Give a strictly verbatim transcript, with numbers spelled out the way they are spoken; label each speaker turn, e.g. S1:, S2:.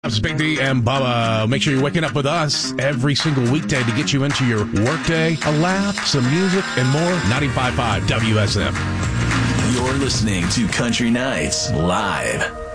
S1: It's Big D and Bubba. Make sure you're waking up with us every single weekday to get you into your workday, a laugh, some music, and more. ninety-five point five W S M.
S2: You're listening to Country Nights Live.